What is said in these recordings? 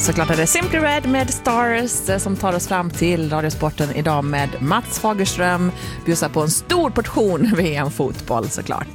Såklart är det Simply Red med Stars som tar oss fram till Radiosporten idag med Mats Fagerström. Bjussar på en stor portion VM-fotboll såklart.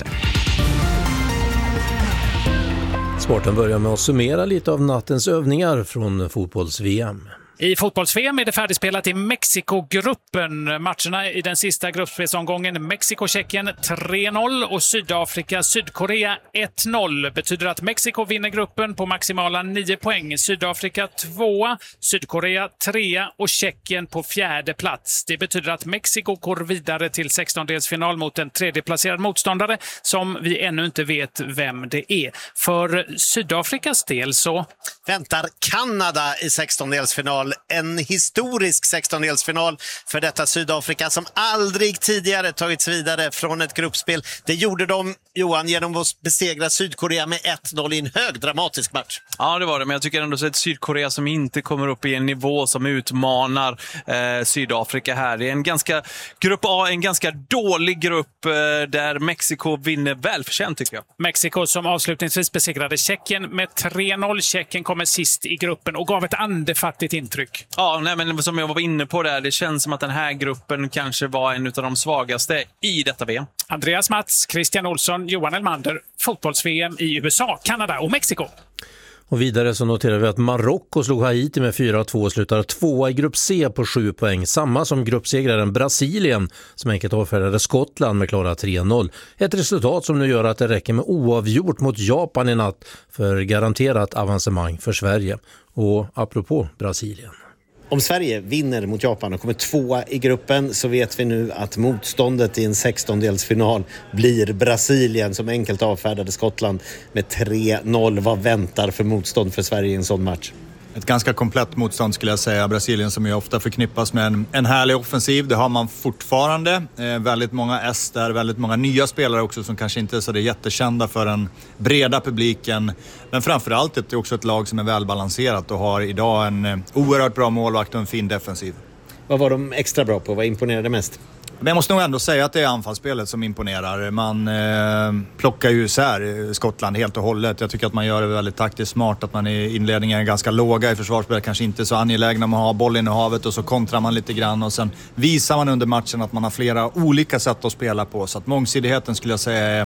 Sporten börjar med att summera lite av nattens övningar från fotbolls-VM. I fotbolls-VM är det färdigspelat i Mexiko-gruppen. Matcherna i den sista gruppspelsomgången Mexiko-Tjeckien 3-0 och Sydafrika-Sydkorea 1-0. Betyder att Mexiko vinner gruppen på maximala 9 poäng. Sydafrika 2, Sydkorea 3 och Tjeckien på 4:e plats. Det betyder att Mexiko går vidare till 16-delsfinal mot en tredjeplacerad motståndare som vi ännu inte vet vem det är. För Sydafrikas del så väntar Kanada i 16-delsfinal. En historisk 16-delsfinal för detta Sydafrika som aldrig tidigare tagits vidare från ett gruppspel. Det gjorde de, Johan, genom att besegra Sydkorea med 1-0 i en hög dramatisk match. Ja, det var det. Men jag tycker ändå så ett Sydkorea som inte kommer upp i en nivå som utmanar Sydafrika här. Det är en ganska grupp A, en ganska dålig grupp där Mexiko vinner välförtjänt tycker jag. Mexiko som avslutningsvis besegrade Tjeckien med 3-0. Tjeckien kommer sist i gruppen och gav ett andefattigt intryck. Ja, nej, men som jag var inne på där, det känns som att den här gruppen kanske var en av de svagaste i detta VM. Andreas Mats, Christian Olsson, Johan Elmander, fotbolls-VM i USA, Kanada och Mexiko. Och vidare så noterar vi att Marocko slog Haiti med 4-2 och slutar 2 i grupp C på 7 poäng. Samma som gruppsegraren Brasilien som enkelt avfärdade Skottland med klara 3-0. Ett resultat som nu gör att det räcker med oavgjort mot Japan i natt för garanterat avancemang för Sverige. Och apropå Brasilien. Om Sverige vinner mot Japan och kommer 2 i gruppen så vet vi nu att motståndet i en 16-delsfinal blir Brasilien som enkelt avfärdade Skottland med 3-0. Vad väntar för motstånd för Sverige i en sån match? Ett ganska komplett motstånd skulle jag säga. Brasilien som ju ofta förknippas med en härlig offensiv. Det har man fortfarande. Väldigt många S där, väldigt många nya spelare också som kanske inte är så jättekända för den breda publiken. Men framförallt är det också ett lag som är välbalanserat och har idag en oerhört bra målvakt och en fin defensiv. Vad var de extra bra på? Vad imponerade mest? Men jag måste nog ändå säga att det är anfallsspelet som imponerar. Man plockar ju isär Skottland helt och hållet. Jag tycker att man gör det väldigt taktiskt smart. Att man i inledningen är ganska låga i försvarsspelet. Kanske inte så angelägna om att ha bollen i havet. Och så kontrar man lite grann. Och sen visar man under matchen att man har flera olika sätt att spela på. Så att mångsidigheten skulle jag säga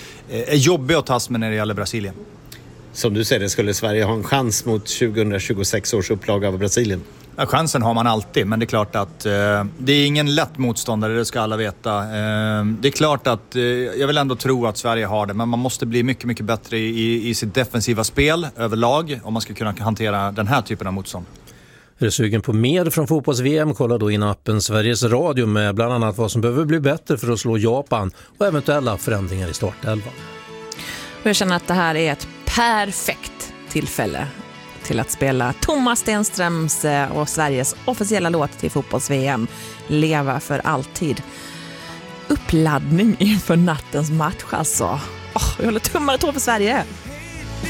är jobbig att tas med när det gäller Brasilien. Som du säger, skulle Sverige ha en chans mot 2026 års upplaga av Brasilien? Ja, chansen har man alltid, men det är klart att det är ingen lätt motståndare, det ska alla veta. Det är klart att jag vill ändå tro att Sverige har det, men man måste bli mycket, mycket bättre i sitt defensiva spel överlag om man ska kunna hantera den här typen av motstånd. Är du sugen på mer från fotbolls-VM? Kolla då in appen Sveriges Radio med bland annat vad som behöver bli bättre för att slå Japan och eventuella förändringar i startelvan. Jag känner att det här är ett perfekt tillfälle till att spela Thomas Stenströms och Sveriges officiella låt till fotbolls-VM, Leva för alltid. Uppladdning inför nattens match alltså. Jag håller tummar och tår för Sverige.